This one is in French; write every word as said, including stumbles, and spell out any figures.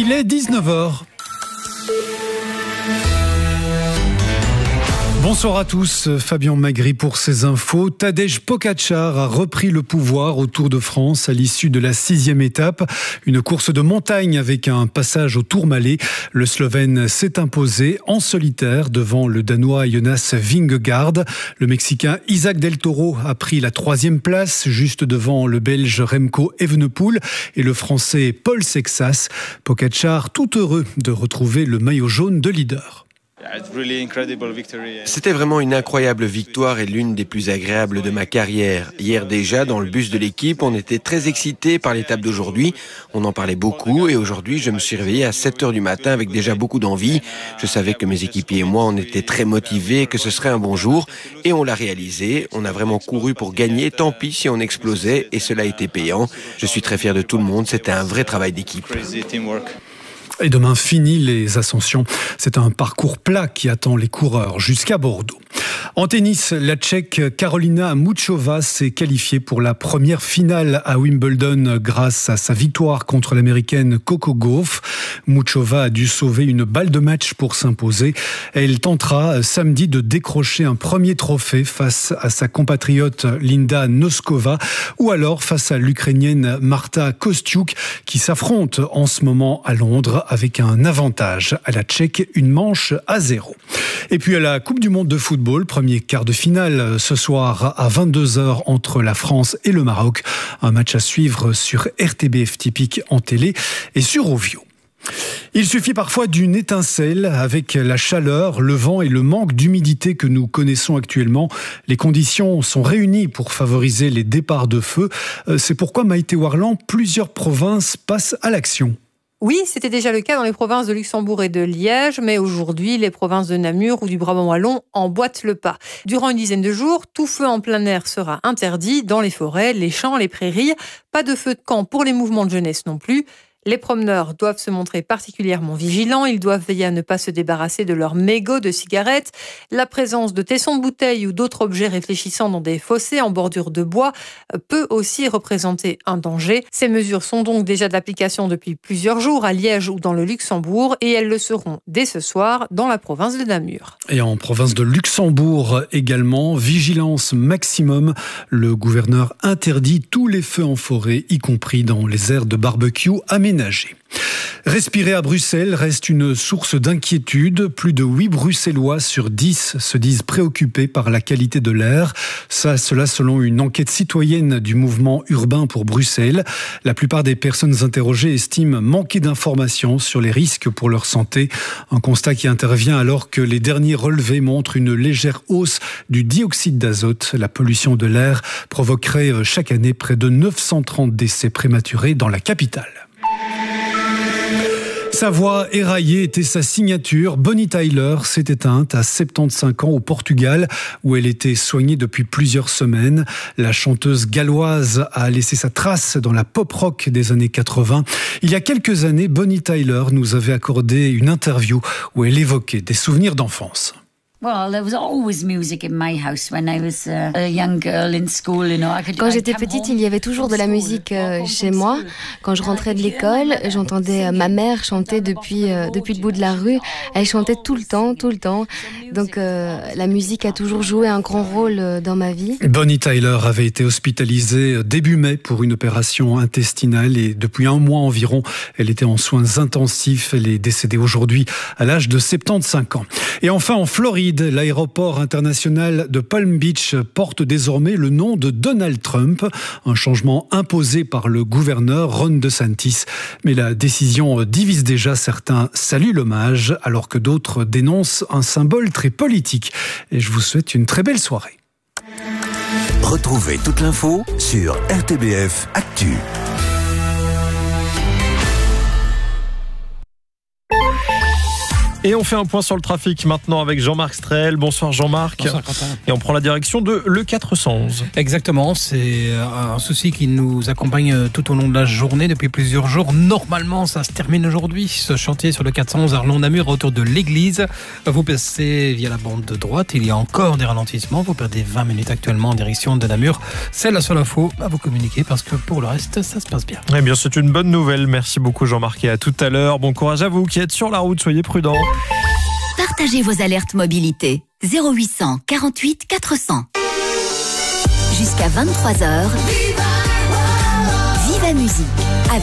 Il est dix-neuf heures. Bonsoir à tous, Fabien Magri pour ces infos. Tadej Pogačar a repris le pouvoir au Tour de France à l'issue de la sixième étape. Une course de montagne avec un passage au Tourmalet. Le Slovène s'est imposé en solitaire devant le Danois Jonas Vingegaard. Le Mexicain Isaac Del Toro a pris la troisième place, juste devant le Belge Remco Evenepoel et le Français Paul Sexas. Pogačar tout heureux de retrouver le maillot jaune de leader. C'était vraiment une incroyable victoire et l'une des plus agréables de ma carrière. Hier déjà, dans le bus de l'équipe, on était très excités par l'étape d'aujourd'hui. On en parlait beaucoup et aujourd'hui, je me suis réveillé à sept heures du matin avec déjà beaucoup d'envie. Je savais que mes équipiers et moi, on était très motivés, que ce serait un bon jour et on l'a réalisé. On a vraiment couru pour gagner, tant pis si on explosait et cela a été payant. Je suis très fier de tout le monde, c'était un vrai travail d'équipe. Et demain, fini les ascensions. C'est un parcours plat qui attend les coureurs jusqu'à Bordeaux. En tennis, la Tchèque Karolina Muchova s'est qualifiée pour la première finale à Wimbledon grâce à sa victoire contre l'américaine Coco Gauff. Muchova a dû sauver une balle de match pour s'imposer. Elle tentera samedi de décrocher un premier trophée face à sa compatriote Linda Noskova ou alors face à l'Ukrainienne Marta Kostyuk qui s'affronte en ce moment à Londres avec un avantage à la Tchèque, une manche à zéro. Et puis à la Coupe du Monde de football, premier quart de finale ce soir à vingt-deux heures entre la France et le Maroc. Un match à suivre sur R T B F typique en télé et sur Ovio. Il suffit parfois d'une étincelle avec la chaleur, le vent et le manque d'humidité que nous connaissons actuellement. Les conditions sont réunies pour favoriser les départs de feu. C'est pourquoi Maïté Warland, plusieurs provinces passent à l'action. Oui, c'était déjà le cas dans les provinces de Luxembourg et de Liège, mais aujourd'hui, les provinces de Namur ou du Brabant wallon emboîtent le pas. Durant une dizaine de jours, tout feu en plein air sera interdit dans les forêts, les champs, les prairies. Pas de feu de camp pour les mouvements de jeunesse non plus. Les promeneurs doivent se montrer particulièrement vigilants. Ils doivent veiller à ne pas se débarrasser de leurs mégots de cigarettes. La présence de tessons de bouteilles ou d'autres objets réfléchissants dans des fossés en bordure de bois peut aussi représenter un danger. Ces mesures sont donc déjà de l'application depuis plusieurs jours à Liège ou dans le Luxembourg et elles le seront dès ce soir dans la province de Namur. Et en province de Luxembourg également, vigilance maximum. Le gouverneur interdit tous les feux en forêt, y compris dans les aires de barbecue aménagées. Respirer à Bruxelles reste une source d'inquiétude. Plus de huit Bruxellois sur dix se disent préoccupés par la qualité de l'air. Ça, cela selon une enquête citoyenne du mouvement urbain pour Bruxelles. La plupart des personnes interrogées estiment manquer d'informations sur les risques pour leur santé. Un constat qui intervient alors que les derniers relevés montrent une légère hausse du dioxyde d'azote. La pollution de l'air provoquerait chaque année près de neuf cent trente décès prématurés dans la capitale. Sa voix éraillée était sa signature. Bonnie Tyler s'est éteinte à soixante-quinze ans au Portugal, où elle était soignée depuis plusieurs semaines. La chanteuse galloise a laissé sa trace dans la pop-rock des années quatre-vingts. Il y a quelques années, Bonnie Tyler nous avait accordé une interview où elle évoquait des souvenirs d'enfance. Quand j'étais petite, il y avait toujours de la musique chez moi. Quand je rentrais de l'école, j'entendais ma mère chanter depuis, depuis le bout de la rue. Elle chantait tout le temps, tout le temps. Donc euh, la musique a toujours joué un grand rôle dans ma vie. Bonnie Tyler avait été hospitalisée début mai pour une opération intestinale et depuis un mois environ, elle était en soins intensifs. Elle est décédée aujourd'hui à l'âge de soixante-quinze ans. Et enfin en Floride, l'aéroport international de Palm Beach porte désormais le nom de Donald Trump, un changement imposé par le gouverneur Ron DeSantis. Mais la décision divise déjà, certains saluent l'hommage, alors que d'autres dénoncent un symbole très politique. Et je vous souhaite une très belle soirée. Retrouvez toute l'info sur R T B F Actu. Et on fait un point sur le trafic maintenant avec Jean-Marc Strel. Bonsoir Jean-Marc. Bonsoir Quentin. Et on prend la direction de l'E quatre cent onze. Exactement, c'est un souci qui nous accompagne tout au long de la journée depuis plusieurs jours. Normalement, ça se termine aujourd'hui. Ce chantier sur le quatre cent onze Arlon-Namur autour de l'église. Vous passez via la bande de droite. Il y a encore des ralentissements. Vous perdez vingt minutes actuellement en direction de Namur. C'est la seule info à vous communiquer parce que pour le reste, ça se passe bien. Eh bien, c'est une bonne nouvelle. Merci beaucoup Jean-Marc et à tout à l'heure. Bon courage à vous qui êtes sur la route. Soyez prudents. Partagez vos alertes mobilité. zéro huit cent quarante-huit quatre cents. Jusqu'à vingt-trois heures. Viva Musique.